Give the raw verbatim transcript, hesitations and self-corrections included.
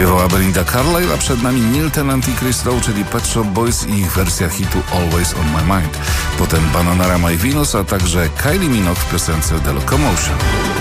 Śpiewała Belinda Carlisle, a przed nami Neil Tennant i Chris Lowe, czyli Pet Shop Boys i ich wersja hitu Always on My Mind. Potem Bananarama i Venus, a także Kylie Minogue w piosence The Locomotion.